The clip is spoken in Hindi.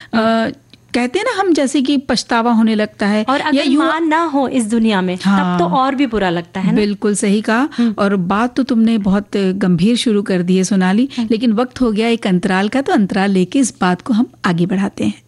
कहते हैं ना हम, जैसे कि पछतावा होने लगता है, और अगर मां ना हो इस दुनिया में, तब तो और भी बुरा लगता है ना। बिल्कुल सही कहा। और बात तो तुमने बहुत गंभीर शुरू कर दी है सोनाली, लेकिन वक्त हो गया एक अंतराल का, तो अंतराल लेके इस बात को हम आगे बढ़ाते हैं।